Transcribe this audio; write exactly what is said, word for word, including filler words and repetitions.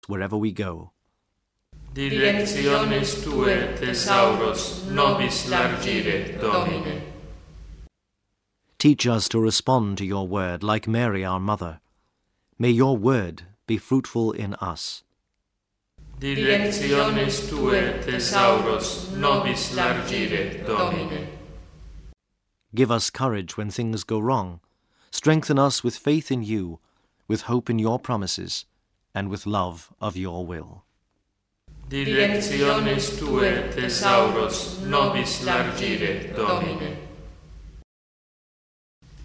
wherever we go. Directiones tue thesauros nobis largire, Domine. Teach us to respond to your word like Mary our mother. May your word be fruitful in us. Directiones tue thesauros nobis largire, Domine. Give us courage when things go wrong. Strengthen us with faith in you, with hope in your promises, and with love of your will. Directiones tue thesauros nobis largire, Domine.